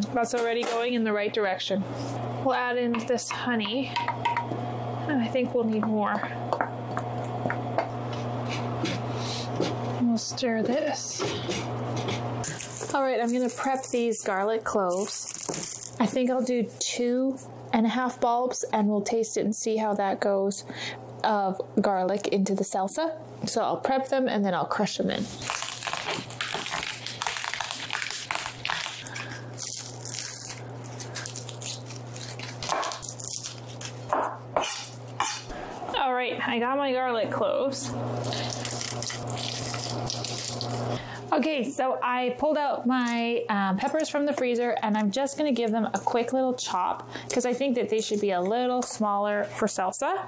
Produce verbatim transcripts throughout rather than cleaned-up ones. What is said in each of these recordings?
That's already going in the right direction. We'll add in this honey, and I think we'll need more. We'll stir this. All right, I'm gonna prep these garlic cloves. I think I'll do two and a half bulbs, and we'll taste it and see how that goes of garlic into the salsa. So I'll prep them and then I'll crush them in. All right, I got my garlic cloves. Okay, so I pulled out my um, peppers from the freezer, and I'm just gonna give them a quick little chop because I think that they should be a little smaller for salsa.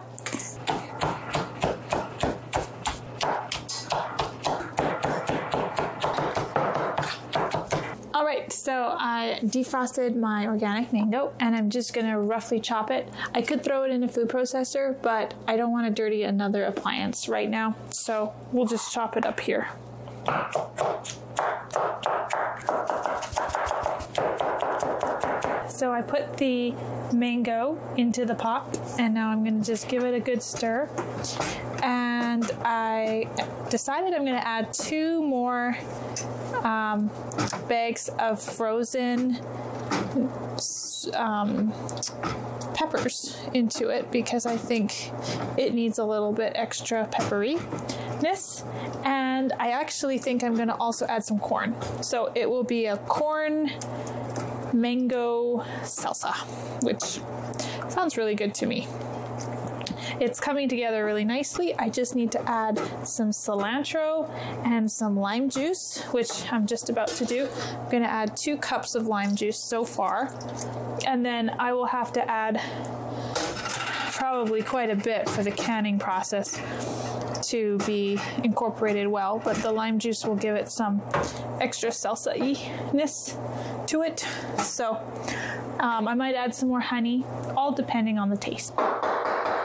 All right, so I defrosted my organic mango, and I'm just gonna roughly chop it. I could throw it in a food processor, but I don't wanna dirty another appliance right now, so we'll just chop it up here. So I put the mango into the pot, and now I'm going to just give it a good stir. And I decided I'm going to add two more um, bags of frozen um, peppers into it because I think it needs a little bit extra pepperiness. And I actually think I'm going to also add some corn. So it will be a corn mango salsa, which sounds really good to me. It's coming together really nicely. I just need to add some cilantro and some lime juice, which I'm just about to do. I'm going to add two cups of lime juice so far, and then I will have to add probably quite a bit for the canning process to be incorporated well, but the lime juice will give it some extra salsa-y-ness to it. So um, I might add some more honey, all depending on the taste.